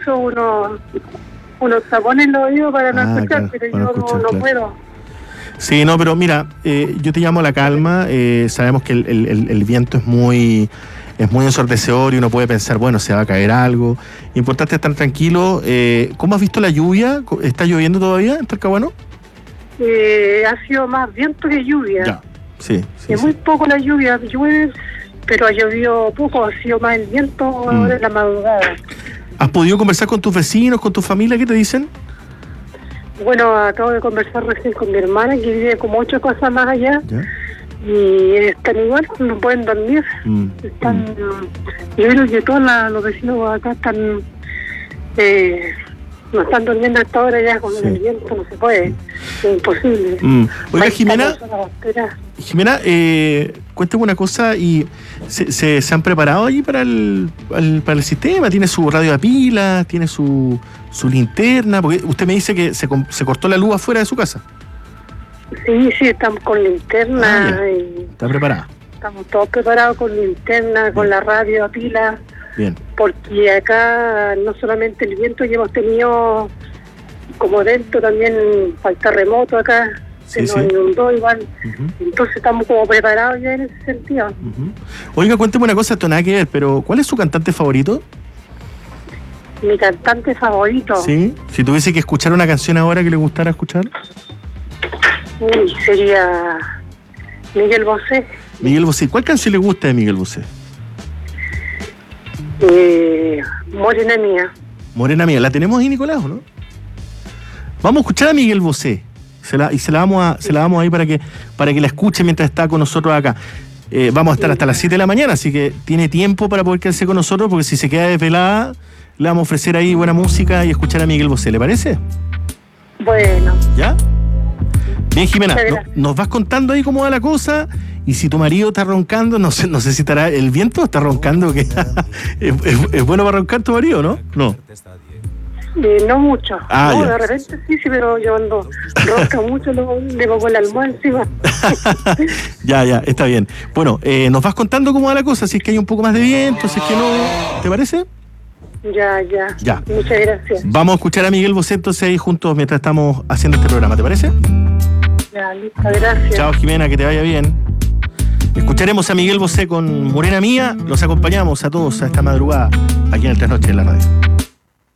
eso uno se pone en los oídos para no escuchar, claro, pero para yo escuchar, no claro. puedo. Sí, no, pero mira, yo te llamo a la calma. Sabemos que el viento es muy ensordecedor y uno puede pensar, bueno, se va a caer algo. Importante estar tranquilo. ¿Cómo has visto la lluvia? ¿Está lloviendo todavía en Talcahuano? Ha sido más viento que lluvia. Ya, sí. Es muy poco la lluvia, llueve, pero ha llovido poco, ha sido más el viento ahora en la madrugada. ¿Has podido conversar con tus vecinos, con tu familia? ¿Qué te dicen? Bueno, acabo de conversar recién con mi hermana, que vive como 8 casas más allá. ¿Ya? Y están igual, no pueden dormir. Están, yo creo que todos los vecinos acá están no están durmiendo a esta hora ya con el viento, no se puede, es imposible. Oiga, Jimena, cuéntame una cosa, y ¿se han preparado allí para el sistema? ¿Tiene su radio a pila? ¿Tiene su linterna? Porque usted me dice que se cortó la luz afuera de su casa. Sí, estamos con linterna. ¿Está preparada? Estamos todos preparados con linterna, con la radio a pila. Bien. Porque acá no solamente el viento que hemos tenido como dentro, también el terremoto acá, se nos inundó igual. Entonces estamos como preparados ya en ese sentido. Oiga, cuénteme una cosa, esto nada que ver, pero ¿cuál es su cantante favorito? Mi cantante favorito. Sí, si tuviese que escuchar una canción ahora que le gustara escuchar. Sería Miguel Bosé. Miguel Bosé, ¿cuál canción le gusta de Miguel Bosé? Morena Mía. Morena Mía, ¿la tenemos ahí, Nicolás, o no? Vamos a escuchar a Miguel Bosé. Se la damos ahí para que la escuche mientras está con nosotros acá. Vamos a estar hasta las 7 de la mañana, así que tiene tiempo para poder quedarse con nosotros, porque si se queda desvelada, le vamos a ofrecer ahí buena música y escuchar a Miguel Bosé, ¿le parece? Bueno. ¿Ya? Bien, Jimena, nos vas contando ahí cómo va la cosa, y si tu marido está roncando, no sé si estará el viento, está roncando, que es bueno para roncar tu marido, ¿no? No. No mucho. No, ya. De repente sí, pero yo ando ronca mucho, le pongo la almohada encima. Ya, está bien. Bueno, nos vas contando cómo va la cosa, si es que hay un poco más de viento, si es que no, ¿te parece? Ya. Muchas gracias. Vamos a escuchar a Miguel Bosé entonces ahí juntos mientras estamos haciendo este programa, ¿te parece? Ya, listo, gracias. Chao, Jimena, que te vaya bien. Escucharemos a Miguel Bosé con Morena Mía. Los acompañamos a todos a esta madrugada aquí en el Trasnoche de la radio.